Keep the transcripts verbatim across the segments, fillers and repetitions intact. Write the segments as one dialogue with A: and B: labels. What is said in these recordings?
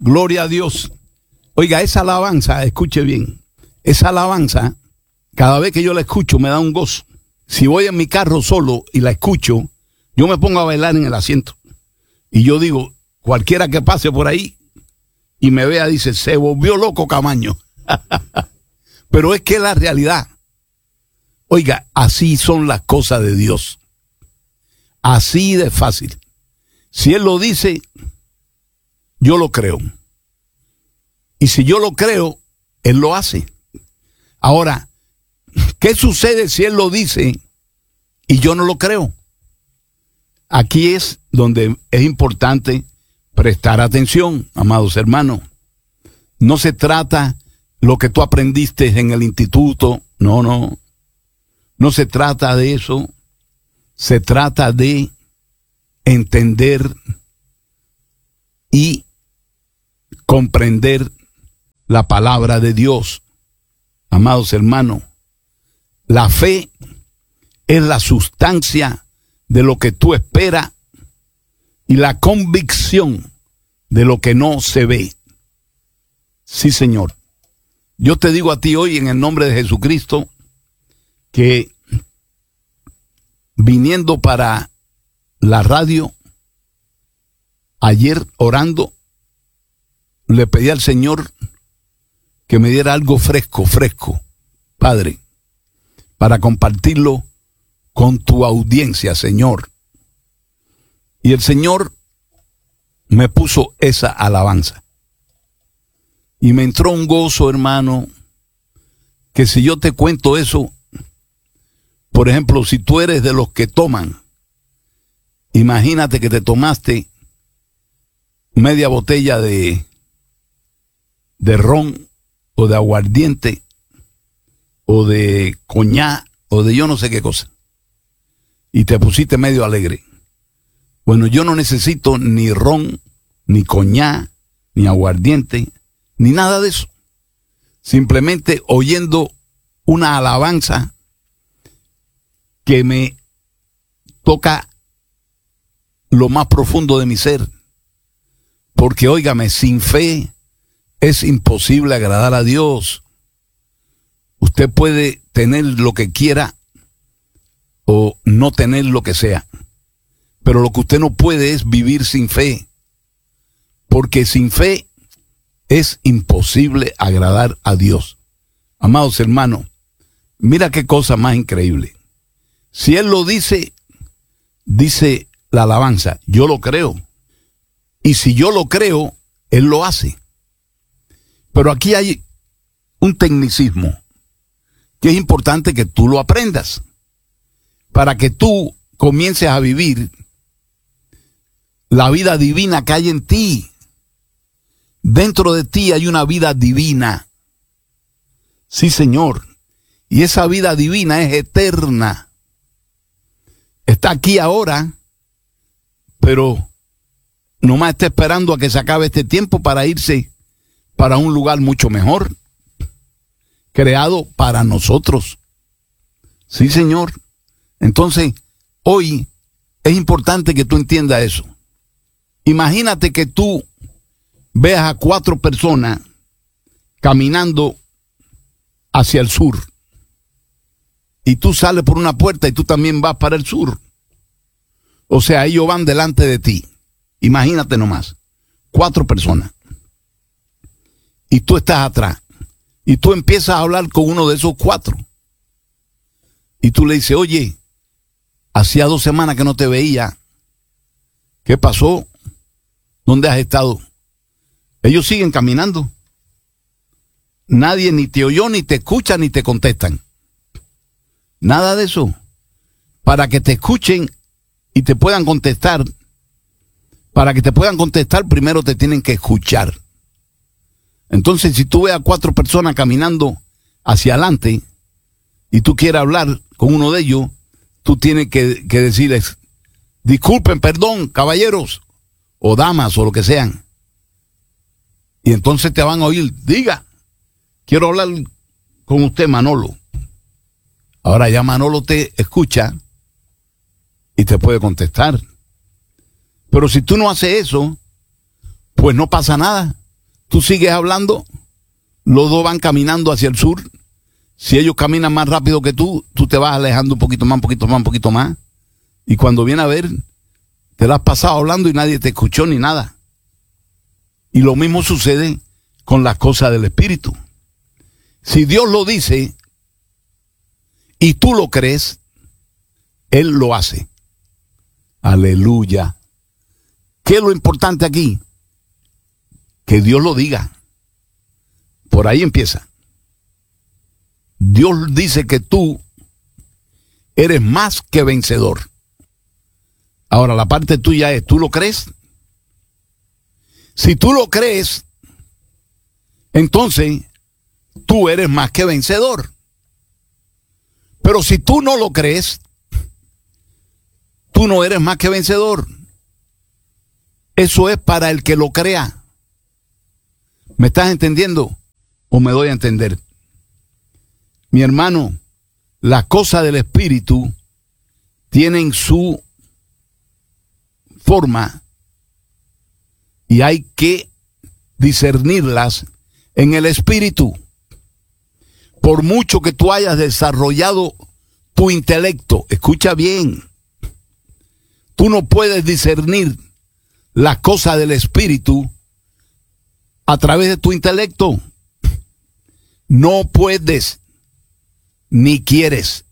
A: Gloria a Dios. Oiga, esa alabanza, escuche bien, esa alabanza, cada vez que yo la escucho me da un gozo. Si voy en mi carro solo y la escucho, yo me pongo a bailar en el asiento. Y yo digo, cualquiera que pase por ahí y me vea dice, se volvió loco Camaño. Pero es que es la realidad. Oiga, así son las cosas de Dios. Así de fácil. Si Él lo dice, yo lo creo. Y si yo lo creo, Él lo hace. Ahora, ¿qué sucede si Él lo dice y yo no lo creo? Aquí es donde es importante prestar atención, amados hermanos. No se trata lo que tú aprendiste en el instituto. No, no. No se trata de eso. Se trata de entender y comprender la palabra de Dios. Amados hermanos, la fe es la sustancia de lo que tú esperas y la convicción de lo que no se ve. Sí, Señor. Yo te digo a ti hoy en el nombre de Jesucristo que viniendo para la radio, ayer orando, le pedí al Señor que me diera algo fresco, fresco, Padre, para compartirlo con tu audiencia, Señor. Y el Señor me puso esa alabanza. Y me entró un gozo, hermano, que si yo te cuento eso, por ejemplo, si tú eres de los que toman, imagínate que te tomaste media botella de, de ron o de aguardiente o de coñac o de yo no sé qué cosa y te pusiste medio alegre. Bueno, yo no necesito ni ron, ni coñac, ni aguardiente, ni nada de eso. Simplemente oyendo una alabanza que me toca lo más profundo de mi ser. Porque, óigame, sin fe es imposible agradar a Dios. Usted puede tener lo que quiera o no tener lo que sea. Pero lo que usted no puede es vivir sin fe. Porque sin fe es imposible agradar a Dios. Amados hermanos, mira qué cosa más increíble. Si Él lo dice, dice la alabanza, yo lo creo. Y si yo lo creo, Él lo hace. Pero aquí hay un tecnicismo que es importante que tú lo aprendas. Para que tú comiences a vivir la vida divina que hay en ti. Dentro de ti hay una vida divina. Sí, Señor. Y esa vida divina es eterna. Está aquí ahora, pero nomás está esperando a que se acabe este tiempo para irse para un lugar mucho mejor, creado para nosotros. Sí, Señor. Entonces, hoy es importante que tú entiendas eso. Imagínate que tú veas a cuatro personas caminando hacia el sur. Y tú sales por una puerta y tú también vas para el sur. O sea, ellos van delante de ti. Imagínate nomás. Cuatro personas. Y tú estás atrás. Y tú empiezas a hablar con uno de esos cuatro. Y tú le dices, oye, hacía dos semanas que no te veía. ¿Qué pasó? ¿Dónde has estado? Ellos siguen caminando. Nadie ni te oyó, ni te escucha, ni te contestan. Nada de eso. Para que te escuchen y te puedan contestar, para que te puedan contestar, primero te tienen que escuchar. Entonces, si tú ves a cuatro personas caminando hacia adelante y tú quieres hablar con uno de ellos, tú tienes que, que decirles, disculpen, perdón, caballeros, o damas, o lo que sean. Y entonces te van a oír, diga, quiero hablar con usted, Manolo. Ahora ya Manolo te escucha y te puede contestar. Pero si tú no haces eso, pues no pasa nada. tú sigues hablando, los dos van caminando hacia el sur. Si ellos caminan más rápido que tú, tú te vas alejando un poquito más, un poquito más, un poquito más. Y cuando viene a ver, te la has pasado hablando y nadie te escuchó ni nada. Y lo mismo sucede con las cosas del Espíritu. Si Dios lo dice y tú lo crees, Él lo hace. Aleluya. ¿Qué es lo importante aquí? Que Dios lo diga. Por ahí empieza. Dios dice que tú eres más que vencedor. Ahora, la parte tuya es, ¿tú lo crees? Si tú lo crees, entonces tú eres más que vencedor. Pero si tú no lo crees, tú no eres más que vencedor. Eso es para el que lo crea. ¿Me estás entendiendo? ¿O me doy a entender? Mi hermano, las cosas del Espíritu tienen su forma y hay que discernirlas en el Espíritu. Por mucho que tú hayas desarrollado tu intelecto, escucha bien, tú no puedes discernir las cosas del Espíritu a través de tu intelecto. No puedes, ni quieres.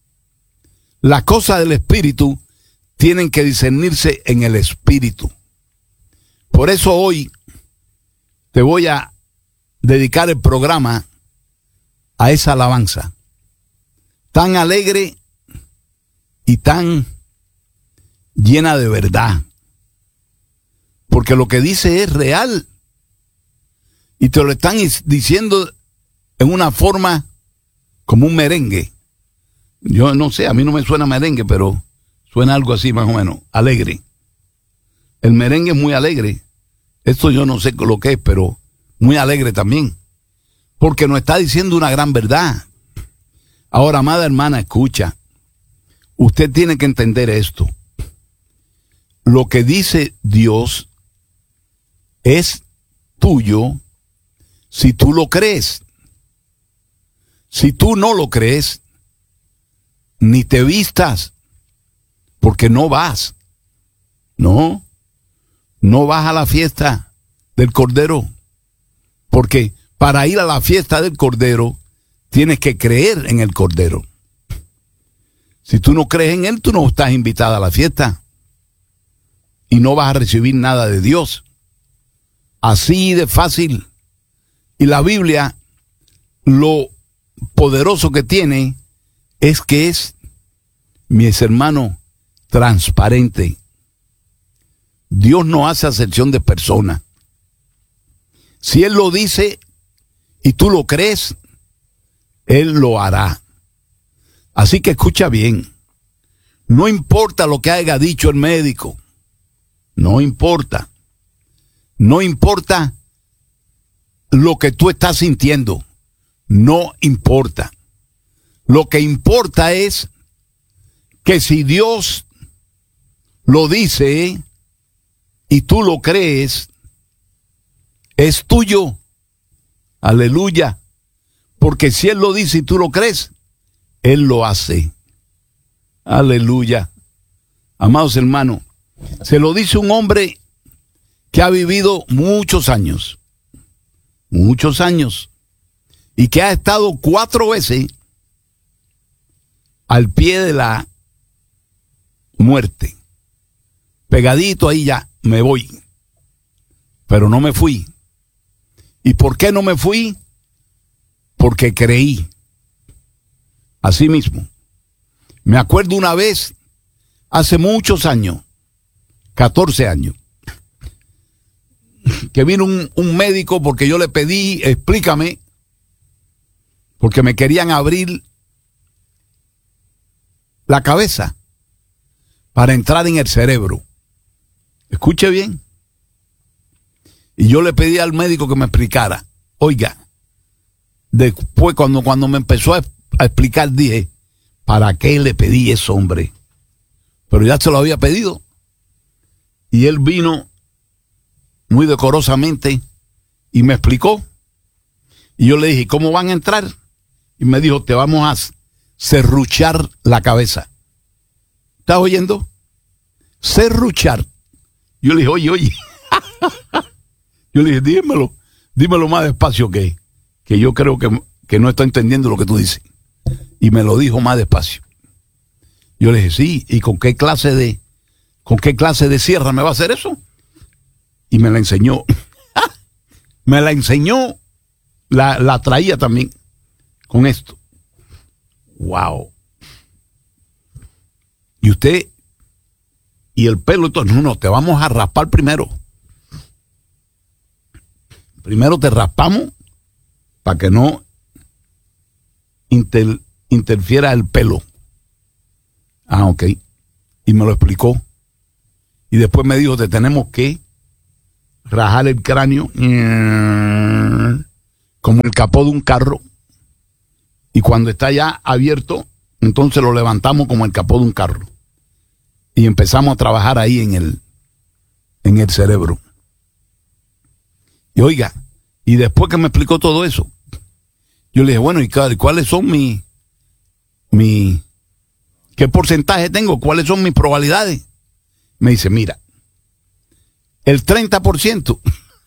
A: Las cosas del Espíritu tienen que discernirse en el Espíritu. Por eso hoy te voy a dedicar el programa a esa alabanza tan alegre y tan llena de verdad, porque lo que dice es real y te lo están diciendo en una forma como un merengue. Yo no sé, a mí no me suena merengue, pero suena algo así más o menos, alegre. El merengue es muy alegre. Esto yo no sé lo que es, pero muy alegre también, porque nos está diciendo una gran verdad. Ahora, amada hermana, escucha. Usted tiene que entender esto. Lo que dice Dios es tuyo si tú lo crees. Si tú no lo crees, ni te vistas, porque no vas. No, no vas a la fiesta del Cordero, porque para ir a la fiesta del Cordero tienes que creer en el Cordero. Si tú no crees en Él, tú no estás invitada a la fiesta y no vas a recibir nada de Dios. Así de fácil. Y la Biblia, lo poderoso que tiene es que es, mis hermanos, transparente. Dios no hace acepción de personas. Si Él lo dice y tú lo crees, Él lo hará. Así que escucha bien. No importa lo que haya dicho el médico. No importa. No importa lo que tú estás sintiendo. No importa. Lo que importa es que si Dios lo dice y tú lo crees, es tuyo. Aleluya. Porque si Él lo dice y tú lo crees, Él lo hace. Aleluya. Amados hermanos, se lo dice un hombre que ha vivido muchos años. Muchos años. Y que ha estado cuatro veces al pie de la muerte. Pegadito ahí ya, me voy. Pero no me fui. ¿Y por qué no me fui? Porque creí. Así mismo. Me acuerdo una vez, hace muchos años, catorce años, que vino un, un médico porque yo le pedí, explícame, porque me querían abrir la cabeza para entrar en el cerebro. Escuche bien. Y yo le pedí al médico que me explicara. Oiga, después cuando, cuando me empezó a, a explicar, dije, ¿para qué le pedí eso, hombre? Pero ya se lo había pedido. Y él vino muy decorosamente y me explicó. Y yo le dije, ¿cómo van a entrar? Y me dijo, te vamos a serruchar la cabeza. ¿Estás oyendo? Serruchar. Yo le dije, oye, oye. Yo le dije, dímelo, dímelo más despacio que, que yo creo que, que no estoy entendiendo lo que tú dices. Y me lo dijo más despacio. Yo le dije, sí, ¿y con qué clase de, con qué clase de sierra me va a hacer eso? Y me la enseñó. Me la enseñó, la, la traía también con esto. Wow. Y usted, y el pelo y todo, no, no, te vamos a raspar primero. Primero te raspamos para que no inter, interfiera el pelo. Ah, ok. Y me lo explicó. Y después me dijo, te tenemos que rajar el cráneo como el capó de un carro. Y cuando está ya abierto, entonces lo levantamos como el capó de un carro. Y empezamos a trabajar ahí en el, en el cerebro. Y oiga, y después que me explicó todo eso, yo le dije, bueno, ¿y cuáles son mis, mi, qué porcentaje tengo? ¿Cuáles son mis probabilidades? Me dice, mira, el treinta por ciento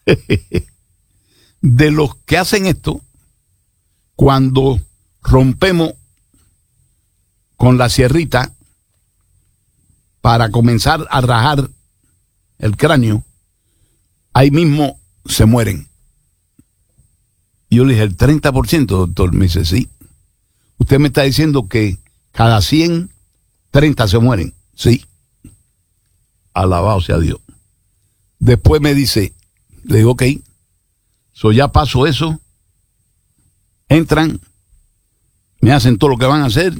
A: de los que hacen esto, cuando rompemos con la sierrita para comenzar a rajar el cráneo, ahí mismo se mueren. Y yo le dije, el treinta por ciento, doctor. Me dice, sí. Usted me está diciendo que cada cien, treinta se mueren. Sí. Alabado sea Dios. Después me dice, le digo, ok, so ya paso eso, entran, me hacen todo lo que van a hacer,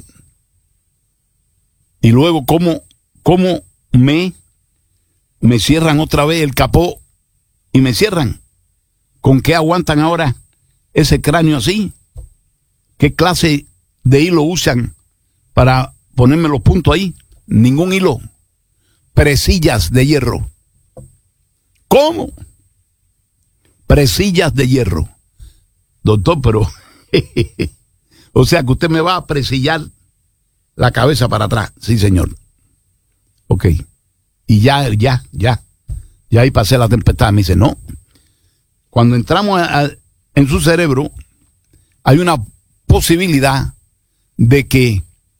A: y luego cómo, cómo me, me cierran otra vez el capó y me cierran. ¿Con qué aguantan ahora ese cráneo así? ¿Qué clase de hilo usan para ponerme los puntos ahí? Ningún hilo. Presillas de hierro. ¿Cómo? Presillas de hierro. Doctor, pero o sea que usted me va a presillar la cabeza para atrás. Sí, señor. Ok. Y ya, ya, ya. Ya ahí pasé la tempestad. Me dice, no. Cuando entramos a, a, en su cerebro, hay una posibilidad de que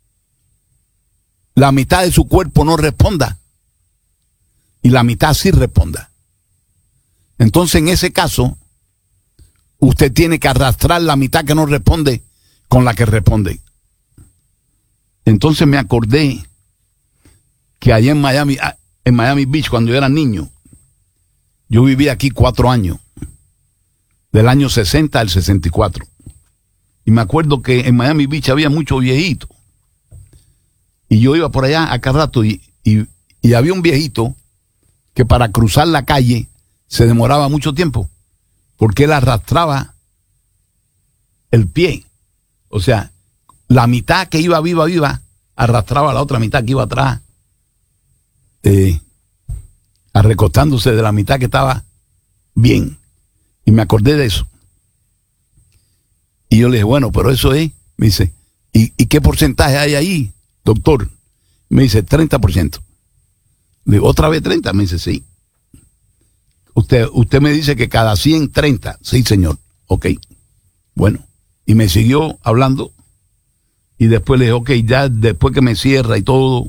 A: la mitad de su cuerpo no responda y la mitad sí responda. Entonces, en ese caso, usted tiene que arrastrar la mitad que no responde con la que responde. Entonces me acordé que allá en Miami, en Miami Beach, cuando yo era niño, yo viví aquí cuatro años, del año sesenta al sesenta y cuatro. Y me acuerdo que en Miami Beach había muchos viejitos. Y yo iba por allá a cada rato y, y, y había un viejito que para cruzar la calle se demoraba mucho tiempo, porque él arrastraba el pie. O sea, la mitad que iba viva, viva, arrastraba a la otra mitad que iba atrás, eh, arrecostándose de la mitad que estaba bien. Y me acordé de eso. Y yo le dije, bueno, pero eso es, me dice, ¿y, y qué porcentaje hay ahí, doctor? Me dice, treinta por ciento. Le digo, ¿otra vez treinta? Me dice, sí. Usted, usted me dice que cada cien, treinta. Sí, señor. Ok. Bueno. Y me siguió hablando. Y después le dije, ok, ya después que me cierra y todo,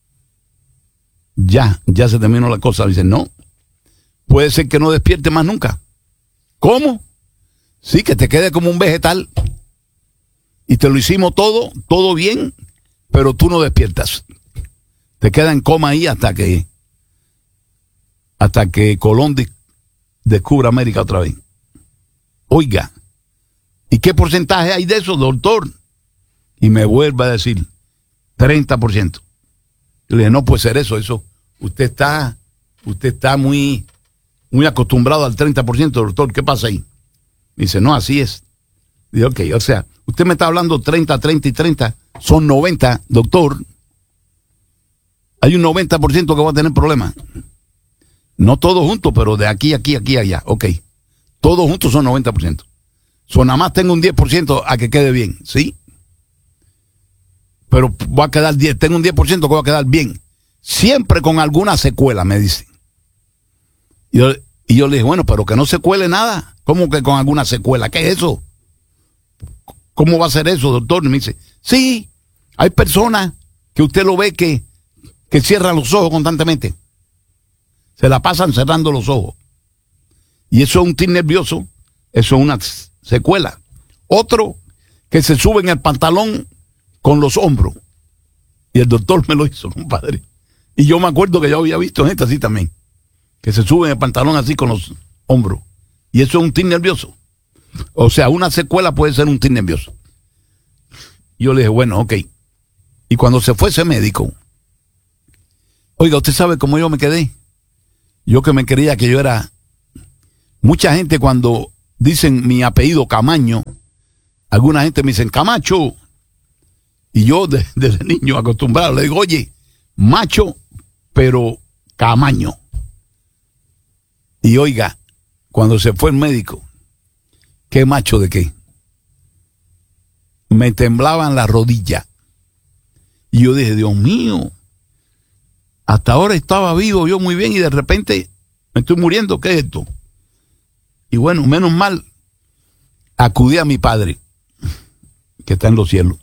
A: ya, ya se terminó la cosa. Me dice, no. Puede ser que no despierte más nunca. ¿Cómo? Sí, que te quede como un vegetal. Y te lo hicimos todo, todo bien, pero tú no despiertas. Te queda en coma ahí hasta que hasta que Colón de, descubra América otra vez. Oiga, ¿y qué porcentaje hay de eso, doctor? Y me vuelve a decir, treinta por ciento. Yo le dije, no puede ser eso, eso. Usted está, usted está muy, muy acostumbrado al treinta por ciento, doctor. ¿Qué pasa ahí? Me dice, no, así es. Digo, ok, o sea, usted me está hablando treinta, treinta y treinta, son noventa, doctor. Hay un noventa por ciento que va a tener problemas. No todo junto, pero de aquí, aquí, aquí, allá. Ok. Todos juntos son noventa por ciento. So, nada más tengo un diez por ciento a que quede bien, ¿sí? Pero voy a quedar diez, tengo un diez por ciento que va a quedar bien. Siempre con alguna secuela, me dice. Y yo, y yo le dije, bueno, pero que no se cuele nada. ¿Cómo que con alguna secuela? ¿Qué es eso? ¿Cómo va a ser eso, doctor? Y me dice, sí, hay personas que usted lo ve que, que cierran los ojos constantemente. Se la pasan cerrando los ojos. Y eso es un tic nervioso, eso es una secuela. Otro que se sube en el pantalón con los hombros. Y el doctor me lo hizo, compadre. Y yo me acuerdo que yo había visto gente así también, que se sube en el pantalón así con los hombros. Y eso es un tic nervioso. O sea, una secuela puede ser un tic nervioso. Yo le dije, bueno, ok. Y cuando se fue ese médico, oiga, ¿usted sabe cómo yo me quedé? Yo que me creía que yo era... Mucha gente cuando dicen mi apellido Camaño, alguna gente me dicen Camacho. Y yo de, desde niño acostumbrado le digo, oye, macho, pero Camaño. Y oiga, cuando se fue el médico, ¿qué macho de qué? Me temblaban las rodillas. Y yo dije, Dios mío, hasta ahora estaba vivo yo muy bien y de repente me estoy muriendo. ¿Qué es esto? Y bueno, menos mal, acudí a mi padre, que está en los cielos.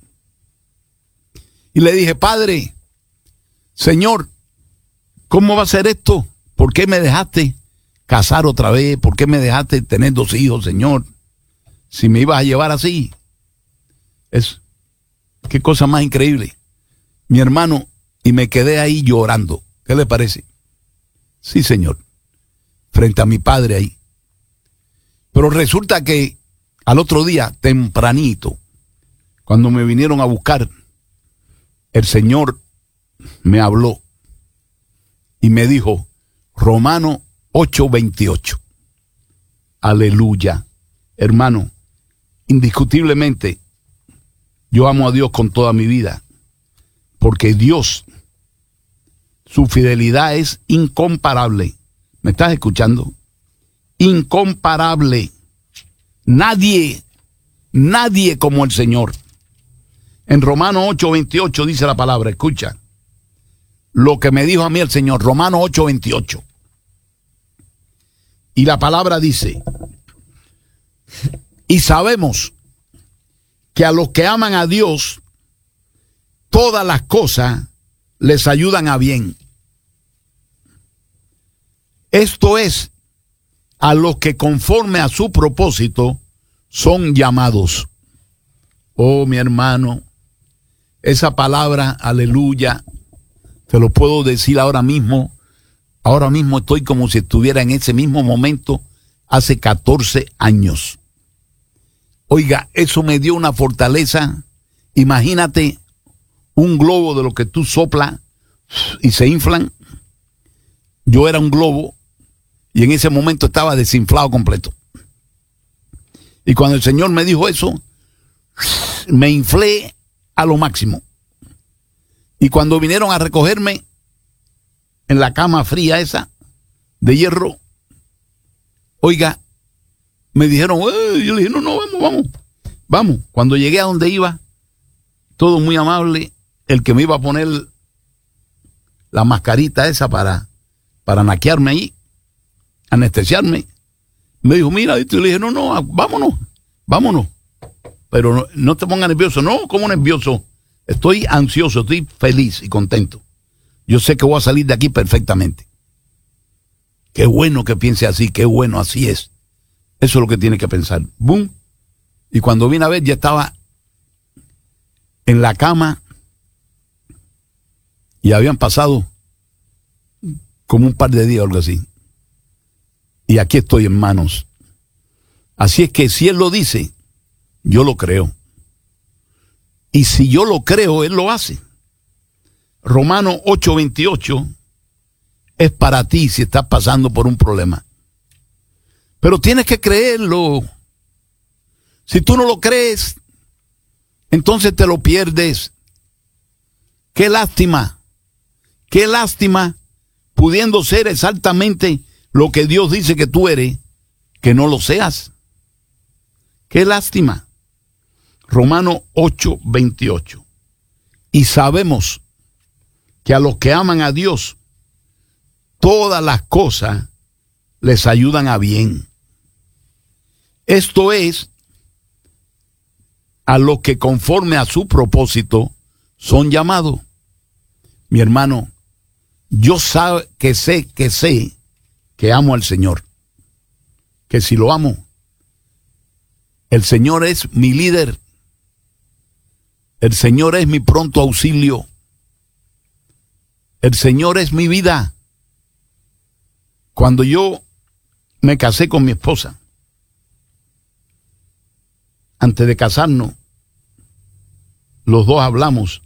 A: Y le dije, Padre, Señor, ¿cómo va a ser esto? ¿Por qué me dejaste casar otra vez? ¿Por qué me dejaste tener dos hijos, Señor? Si me ibas a llevar así. Es, qué cosa más increíble. Mi hermano, y me quedé ahí llorando. ¿Qué le parece? Sí, Señor. Frente a mi padre ahí. Pero resulta que al otro día, tempranito, cuando me vinieron a buscar, el Señor me habló y me dijo, Romano ocho veintiocho. Aleluya. Hermano, indiscutiblemente, yo amo a Dios con toda mi vida, porque Dios, su fidelidad es incomparable. ¿Me estás escuchando? Incomparable. Nadie, nadie como el Señor. En Romanos ocho veintiocho dice la palabra, escucha, lo que me dijo a mí el Señor, Romanos ocho veintiocho. Y la palabra dice, y sabemos que a los que aman a Dios, todas las cosas les ayudan a bien. Esto es, a los que conforme a su propósito son llamados. Oh, mi hermano, esa palabra, aleluya, te lo puedo decir ahora mismo. Ahora mismo estoy como si estuviera en ese mismo momento hace catorce años. Oiga, eso me dio una fortaleza. Imagínate un globo de lo que tú soplas y se inflan. Yo era un globo y en ese momento estaba desinflado completo. Y cuando el Señor me dijo eso, me inflé a lo máximo. Y cuando vinieron a recogerme en la cama fría esa de hierro, oiga, me dijeron, eh, yo le dije, no, no, vamos, vamos, vamos. Cuando llegué a donde iba, todo muy amable, el que me iba a poner la mascarita esa para, para naquearme ahí, anestesiarme, me dijo, mira, y yo le dije, no, no, vámonos, vámonos. Pero no, no te pongas nervioso. No, ¿cómo nervioso? Estoy ansioso, estoy feliz y contento. Yo sé que voy a salir de aquí perfectamente. Qué bueno que piense así, qué bueno, así es. Eso es lo que tiene que pensar. ¡Bum! Y cuando vine a ver, ya estaba en la cama y habían pasado como un par de días o algo así. Y aquí estoy en manos. Así es que si Él lo dice, yo lo creo. Y si yo lo creo, Él lo hace. Romanos ocho veintiocho es para ti si estás pasando por un problema. Pero tienes que creerlo. Si tú no lo crees, entonces te lo pierdes. Qué lástima. Qué lástima pudiendo ser exactamente lo que Dios dice que tú eres, que no lo seas. Qué lástima. Romanos ocho, veintiocho. Y sabemos que a los que aman a Dios, todas las cosas les ayudan a bien. Esto es, a los que conforme a su propósito son llamados. Mi hermano, yo sabe que sé, que sé que amo al Señor. Que si lo amo, el Señor es mi líder. El Señor es mi pronto auxilio. El Señor es mi vida. Cuando yo me casé con mi esposa, antes de casarnos, los dos hablamos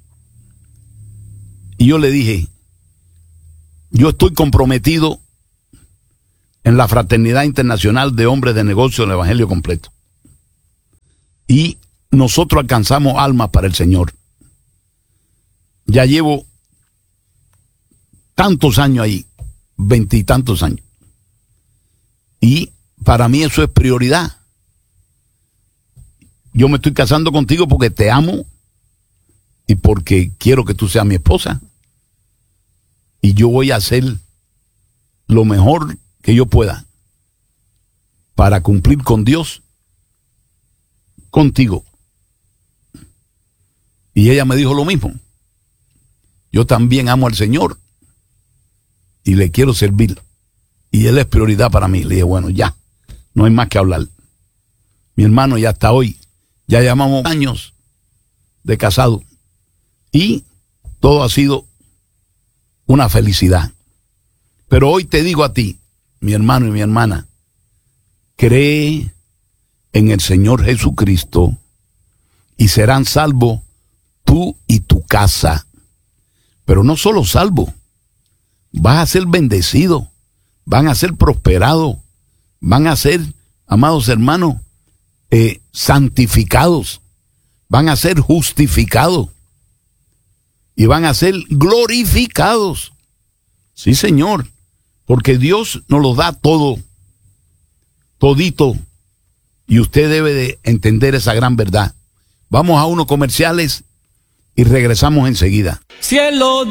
A: y yo le dije, yo estoy comprometido en la Fraternidad Internacional de Hombres de Negocio del Evangelio Completo. Y nosotros alcanzamos almas para el Señor. Ya llevo tantos años ahí, veintitantos años. Y para mí eso es prioridad. Yo me estoy casando contigo porque te amo y porque quiero que tú seas mi esposa. Y yo voy a hacer lo mejor que yo pueda para cumplir con Dios, contigo. Y ella me dijo lo mismo. Yo también amo al Señor y le quiero servir. Y Él es prioridad para mí. Le dije, bueno, ya, no hay más que hablar. Mi hermano, ya hasta hoy, ya llevamos años de casado. Y todo ha sido una felicidad. Pero hoy te digo a ti, mi hermano y mi hermana, cree en el Señor Jesucristo y serán salvos tú y tu casa. Pero no solo salvo, vas a ser bendecido, van a ser prosperados, van a ser, amados hermanos, eh, santificados, van a ser justificados y van a ser glorificados. Sí, Señor, porque Dios nos lo da todo, todito, y usted debe de entender esa gran verdad. Vamos a unos comerciales y regresamos enseguida.
B: Cielo